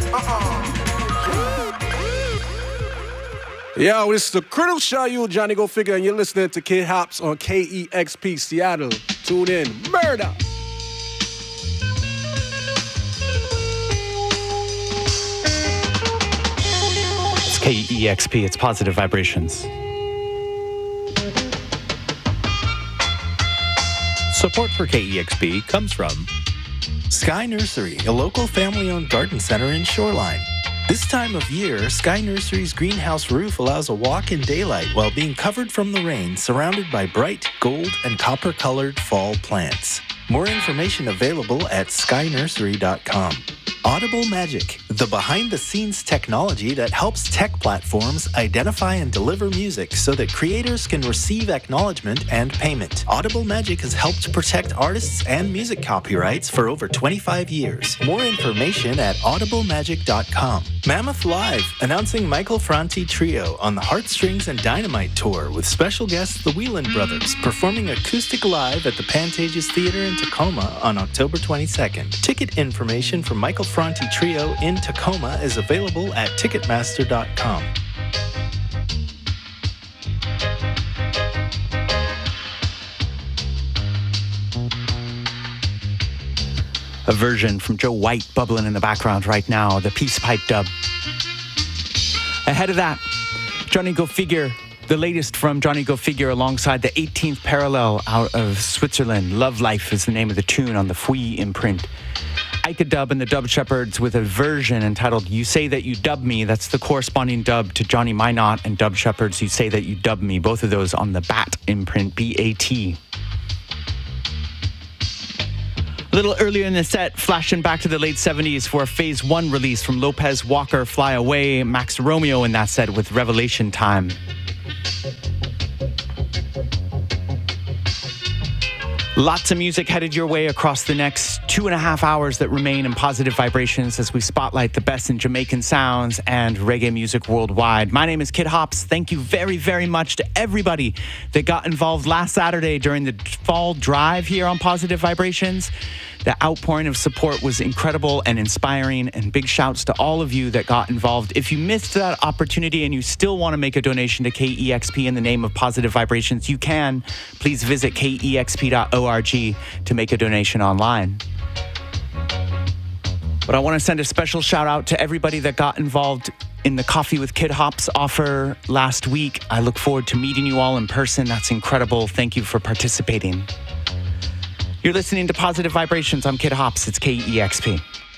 Yo, this is the Colonel Shayu, Johnny Go Figure, and you're listening to Kid Hops on KEXP Seattle. Tune in. Murder! It's KEXP, it's Positive Vibrations. Support for KEXP comes from Sky Nursery, a local family-owned garden center in Shoreline. This time of year, Sky Nursery's greenhouse roof allows a walk in daylight while being covered from the rain, surrounded by bright gold and copper-colored fall plants. More information available at skynursery.com. Audible Magic, the behind-the-scenes technology that helps tech platforms identify and deliver music so that creators can receive acknowledgement and payment. Audible Magic has helped protect artists and music copyrights for over 25 years. More information at audiblemagic.com. Mammoth Live, announcing Michael Franti Trio on the Heartstrings and Dynamite Tour with special guests the Whelan Brothers, performing acoustic live at the Pantages Theatre in Tacoma on October 22nd. Ticket information for Michael Franti Trio in Tacoma is available at Ticketmaster.com. a version from Joe White bubbling in the background right now, the Peace Pipe dub. Ahead of that, Johnny Go Figure, the latest from Johnny Go Figure alongside the 18th Parallel out of Switzerland. Love Life is the name of the tune on the Fui imprint. Ika Dub and the Dub Shepherds with a version entitled You Say That You Dub Me. That's the corresponding dub to Johnny Minot and Dub Shepherds, You Say That You Dub Me. Both of those on the BAT imprint, B-A-T. A little earlier in the set, flashing back to the late 70s for a Phase 1 release from Lopez Walker, Fly Away, Max Romeo in that set with Revelation Time. Lots of music headed your way across the next 2.5 hours that remain in Positive Vibrations as we spotlight the best in Jamaican sounds and reggae music worldwide. My name is Kid Hops. Thank you very, very much to everybody that got involved last Saturday during the fall drive here on Positive Vibrations. The outpouring of support was incredible and inspiring, and big shouts to all of you that got involved. If you missed that opportunity and you still want to make a donation to KEXP in the name of Positive Vibrations, you can. Please visit kexp.org to make a donation online. But I want to send a special shout out to everybody that got involved in the Coffee with Kid Hops offer last week. I look forward to meeting you all in person. That's incredible. Thank you for participating. You're listening to Positive Vibrations. I'm Kid Hops. It's KEXP.